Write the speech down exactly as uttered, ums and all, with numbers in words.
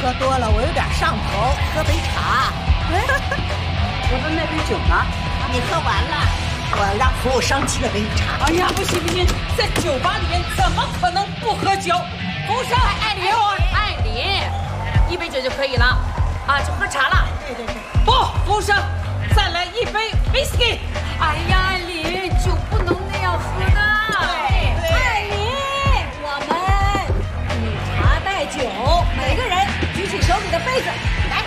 喝多了，我有点上头，喝杯茶。 我的那杯酒呢？ 你喝完了，我让服务生沏了杯茶。 哎呀，不行不行，在酒吧里面怎么可能不喝酒？服务生， 艾琳，艾琳，一杯酒就可以了，啊，就喝茶了。 对对对。 不，服务生，再来一杯 whisky。 哎呀，